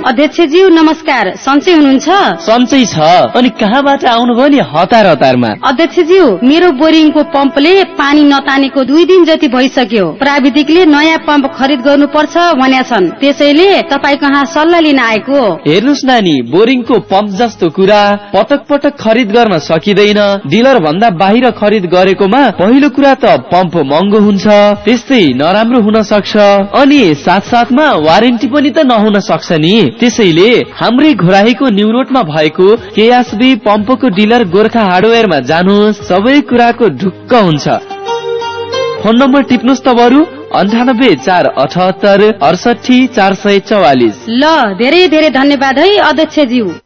अध्यक्षज्यू नमस्कार, सन्चै हुनुहुन्छ? सन्चै छ। अनि कहाँबाट आउनुभयो नि हतार हतारमा? अध्यक्षज्यू, मेरो बोरिङको पम्पले पानी नतानेको 2 दिन जति भइसक्यो। प्राविधिकले नयाँ पम्प खरिद गर्नुपर्छ भनेका छन्, त्यसैले तपाईँ कहाँ सल्लाह लिन आएको। हेर्नुस् नानी, बोरिङको पम्प जस्तो कुरा पटक पटक खरिद गर्न सकिँदैन। डिलर भन्दा बाहिर खरिद गरेकोमा पहिलो कुरा त पम्प महँगो हुन्छ, त्यस्तै नराम्रो हुन सक्छ, अनि साथसाथमा वारेन्टी पनि त नहुन सक्छ नि। त्यसैले हाम्रै घोराहीको न्यू रोडमा भएको केएसबी पम्पको डिलर गोर्खा हार्डवेयरमा जानुहोस्, सबै कुराको ढुक्क हुन्छ। फोन नम्बर टिप्नुहोस् त बरु 98 478 68 444। ल, धेरै धेरै धन्यवाद है अध्यक्षज्यू।